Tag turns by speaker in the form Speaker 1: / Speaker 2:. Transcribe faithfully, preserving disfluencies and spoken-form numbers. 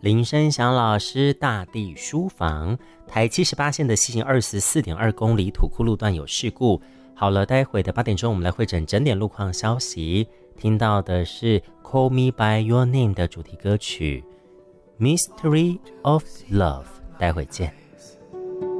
Speaker 1: 林生祥老师大地书房，台七十八线的西行二十四点二公里土库路段有事故。好了，待会的八点钟我们来会诊整点路况消息。听到的是 Call Me By Your Name 的主题歌曲 Mystery of Love， 待会见。